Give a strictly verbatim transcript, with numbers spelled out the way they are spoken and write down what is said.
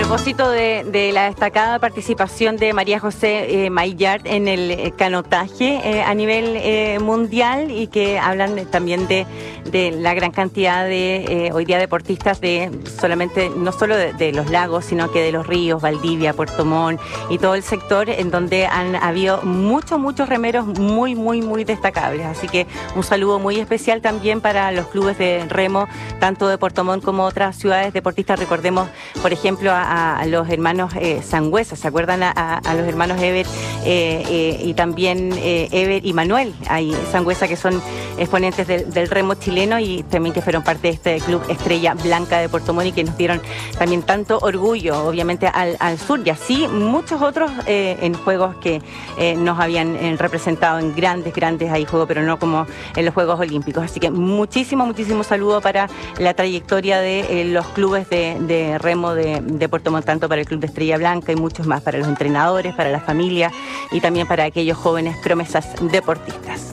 propósito de, de la destacada participación de María José eh, Maillart en el eh, canotaje eh, a nivel eh, mundial, y que hablan también de, de la gran cantidad de eh, hoy día deportistas de solamente, no solo de, de los lagos, sino que de los ríos, Valdivia, Puerto Montt y todo el sector, en donde han habido muchos, muchos remeros muy, muy, muy destacables. Así que un saludo muy especial también para los clubes de remo, tanto de Puerto Montt como otras ciudades deportistas. Recordemos, por ejemplo, a, a los hermanos eh, Sangüesa, ¿se acuerdan? A, a los hermanos Ever eh, eh, y también eh, Ever y Manuel hay Sangüesa, que son exponentes del, del remo chileno y también que fueron parte de este club Estrella Blanca de Puerto Montt, y que nos dieron también tanto orgullo, obviamente, al, al sur, y así muchos otros eh, en juegos que eh, nos habían eh, representado en grandes, grandes ahí juegos, pero no como en los Juegos Olímpicos. Así que muchísimo, muchísimo saludo para la trayectoria de eh, los clubes de, de remo de, de Puerto Montt, tanto para el Club de Estrella Blanca y muchos más, para los entrenadores, para las familias y también para aquellos jóvenes promesas deportistas.